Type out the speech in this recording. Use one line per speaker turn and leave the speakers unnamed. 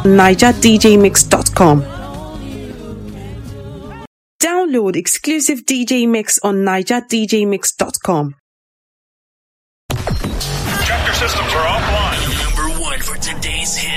NigerDJMix.com. Download exclusive DJ Mix on NigerDJMix.com.
Chapter systems are offline.
Number one for today's hit.